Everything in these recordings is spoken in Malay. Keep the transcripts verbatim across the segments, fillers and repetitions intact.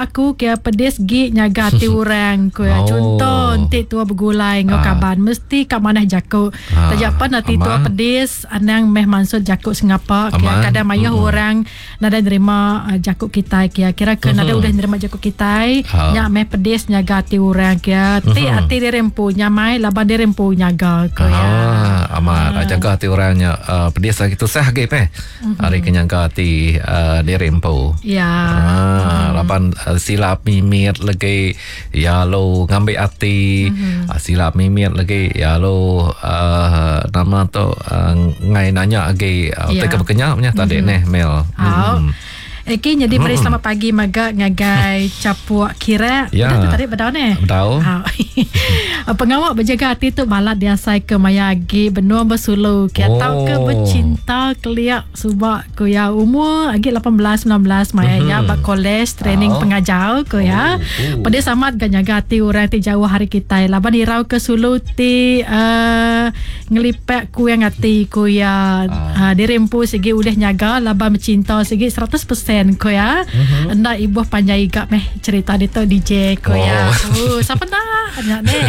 ba aku kaya pedis gi nyaga hati orang ko ya. Oh. Contoh nanti tua bergulai ngau Ah. kaban mesti kat mana jakuk. Ah. Tajapan nanti tua Aman. pedis anang meh mansud jakuk sengapa kaya Aman. kadang maya Mm-mm. orang nada nerima uh, jakuk kita kaya kira ke nada udah nerima jakuk kita Ah. nyak meh pedis nyaga hati orang kaya ti Mhm. hati dirempu nyamai laban dirempu nyaga ko ya. Ah, amat ah. Jaga hati orangnya uh, pedis lagi tu sah ke pe. Hari kenyangka hati uh, dirempu. Ya. Ah, lapan uh, silap mimit lagi ya lo ngambil hati. Mhm. Uh, silap mimit lagi ya lo uh, nama tu uh, ngai nanya lagi uh, Ya. teka berkenyapnya tadi neh Mel. Au. Hmm. Eki jadi beri selamat pagi maga ngagai capuak kira. Ya. Dah tu tadi berdaun eh. Berdaun. Ha. Pengawak berjaga hati tu balat dia sai ke mayagi benua bersulu. Kia Oh. tahu ke bercinta keliak subak ko ya umur agi lapan belas sembilan belas mayanya Mhm. bak college training Oh. pengajar ko ya. Oh, oh. Pada samat ganyaga hati orang ti jauh hari kita. Laban dirau ke Sulu ti uh, ngelipek ku yang hati ko ya. Ah. Uh, dirempu segi udah nyaga laban mencinta segi seratus persen ko ya. Mhm. Anda ibu panjai gak meh cerita di tu D J ko ya. Oh, siapa dah? Nya ne.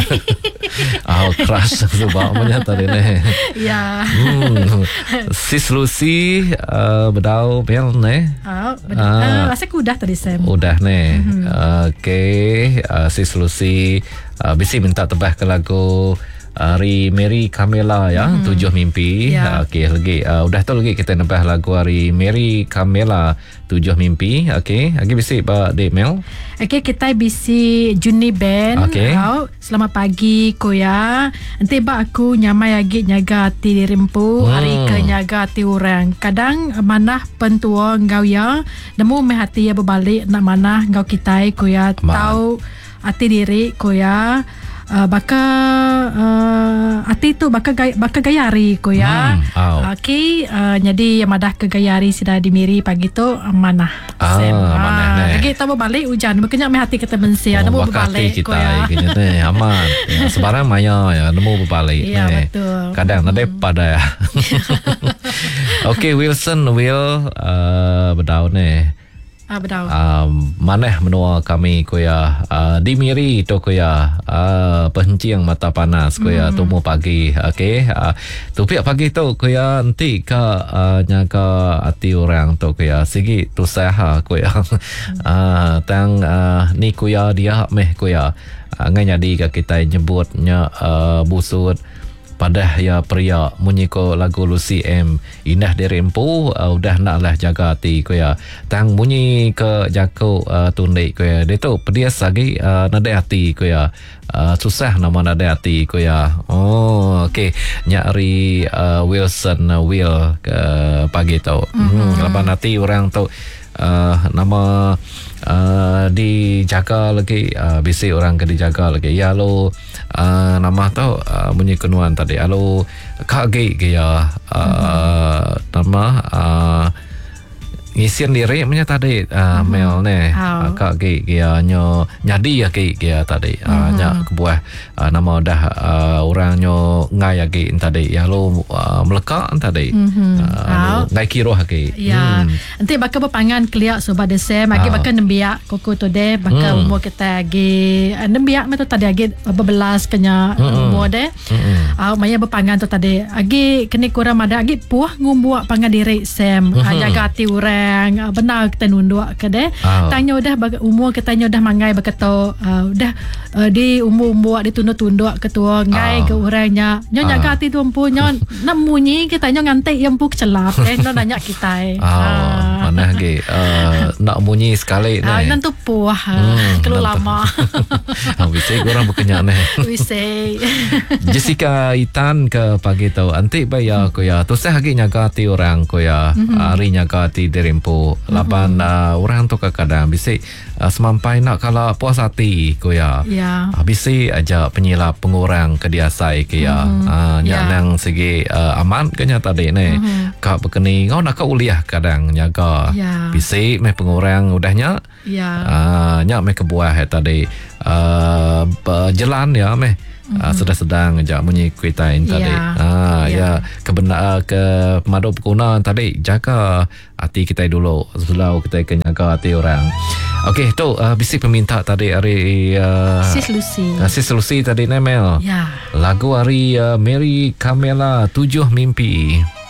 Ah, crush sebab punya tadi neh. Ya. Hmm. Sis Lucy uh, berdau Mel neh. Oh, Ah. uh, rasa ku dah tadi Sam. Udah nih. Mhm. Okey, uh, Sis Lucy uh, bisi minta tebah ke lagu Hari Mary Camela ya, Mhm. Tujuh Mimpi. Ya. Okey, lagi uh, udah tu lagi kita nebah lagu Hari Mary Camela Tujuh Mimpi. Okey, lagi bisi ba Dek Mel. Okay, kita bisi Juni Band. Okey. Au, selamat pagi Koya. Nanti ba aku nyamai lagi nyaga hati dirempu. Hmm. Hari ke nyaga hati orang. Kadang manah pentua ngau ya. Nemu meh hati ya berbalik nak manah ngau kita Koya. Aman. Tahu hati diri Koya. Uh, baka uh, hati tu baka gaya, baka gayari ko ya. Hmm, au. Okey, uh, jadi yang madah ke gayari sudah dimiri pagi tu uh, manah. Ah, Sem. manah neh. Lagi tahu balik hujan, berkenyak meh hati kita bensia, Oh, nemu bakal berbalik hati ko kita ya. kini ni aman. Ya, sebarang maya ya nemu berbalik. Ya, ni. betul. Kadang ada pada ya. Okey, Wilson Will uh, berdau ni. Ah, betul. Uh, maneh menua kami kuya uh, dimiri to kuya uh, penciang mata panas kuya Hmm. tumu pagi. Okey, uh, tupiak pagi tu kuya nanti ka uh, nyaga hati orang tu kuya sigi tu saha kuya uh, tang uh, ni kuya dia meh kuya uh, ngai jadi ka kita nyebutnya uh, busut padah ya pria munyiko lagu Lucy M indah dirempu uh, udah naklah jaga hati ko ya tang bunyi ke jako uh, tundik ko ya dia tu pedias lagi uh, nada hati ko ya uh, susah nama nada hati ko ya. Oh okey, nyari uh, Wilson uh, Will ke pagi tu. Mm-hmm. Hmm, lapan hati orang tu uh, nama uh, dijaga lagi uh, bisi orang ke dijaga lagi ya lo uh, nama tu uh, bunyi kenuan tadi alo kage ke ya uh, nama uh, ngisian diri punya tadi uh, Mhm. Mel ni Oh. uh, kage ke ya nyo nyadi ya ke ke ya tadi uh, Mhm. nya kebuah uh, nama dah uh, orang nyo ngai lagi tadi ya lo uh, melekak tadi Mhm. uh, ngai kiroh lagi. Ya, Hmm. nanti baka berpangan keliak sobat desem, lagi Ah. baka nembiak koko tu deh, baka Hmm. umur kita lagi uh, nembiak mah tu tadi lagi berbelas kenya Hmm. umur deh. Hmm. Ah, maya berpangan tu tadi. Agi kini kurang ada agi puah ngumbuak pangan diri sem. Mhm. Ah, jaga hati orang. Ah, benar kita nunduk ke deh. Ah. Tanya udah baga, umur kita udah mangai berkata uh, udah uh, di umur-umur di tunduk-tunduk ketua ngai Ah. ke orangnya. Nyo Ah. jaga hati tu empu nyo nak munyi kita nyo ngantek yang pu kecelap eh no nanya kita eh. Oh, mana lagi uh, nak bunyi sekali ni. Ah, nanti puah Hmm, kalau nanti. lama. Ah, bisa orang berkenyak ni. We say. Jessica Itan ke pagi tu antik bayar ko ya tu saya lagi nyaga hati orang ko ya Mhm. hari nyaga hati dirempu lapan uh, orang tu kadang-kadang bisa uh, semampai nak kalau puas hati ko ya Ya. uh, bisa aja penyilap pengurang ke dia sai ke ya Mhm. uh, Ya. nyak nang segi uh, aman ke nya tadi ni Mhm. kak berkeni ngau nak ke uliah kadang nyaga Ya. bisa meh pengurang udahnya Ya. uh, nyak meh kebuah eh, tadi uh, jalan ya meh Uh, sedang-sedang aja bunyi kuitain tadi. Ya. Ah Ya. ya kebenar ke pemadu berguna tadi jaga hati kita dulu sebelum kita ke jaga hati orang. Okey, tu uh, bisik peminta tadi hari uh, Sis Lucy. uh, Sis Lucy tadi Nemel. Ya. Lagu hari uh, Mary Camela Tujuh Mimpi.